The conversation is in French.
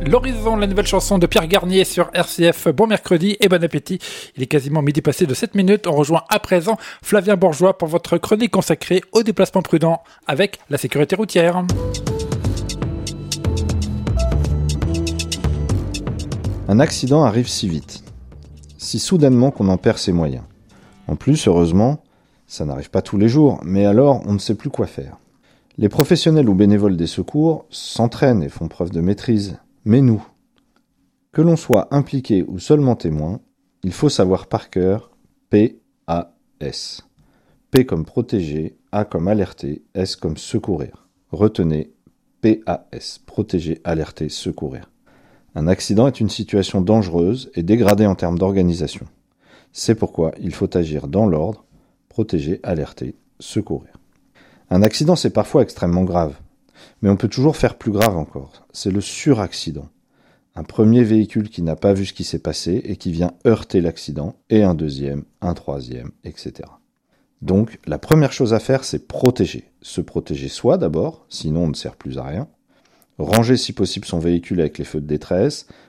L'Horizon, la nouvelle chanson de Pierre Garnier sur RCF. Bon mercredi et bon appétit. Il est quasiment midi passé de 7 minutes. On rejoint à présent Flavien Bourgeois pour votre chronique consacrée au déplacement prudent avec la sécurité routière. Un accident arrive si vite, si soudainement qu'on en perd ses moyens. En plus, heureusement, ça n'arrive pas tous les jours, mais alors on ne sait plus quoi faire. Les professionnels ou bénévoles des secours s'entraînent et font preuve de maîtrise. Mais nous, que l'on soit impliqué ou seulement témoin, il faut savoir par cœur PAS. P comme protéger, A comme alerter, S comme secourir. Retenez PAS, protéger, alerter, secourir. Un accident est une situation dangereuse et dégradée en termes d'organisation. C'est pourquoi il faut agir dans l'ordre, protéger, alerter, secourir. Un accident, c'est parfois extrêmement grave. Mais on peut toujours faire plus grave encore. C'est le suraccident. Un premier véhicule qui n'a pas vu ce qui s'est passé et qui vient heurter l'accident, et un deuxième, un troisième, etc. Donc, la première chose à faire, c'est protéger. Se protéger soi d'abord, sinon on ne sert plus à rien. Ranger si possible son véhicule avec les feux de détresse,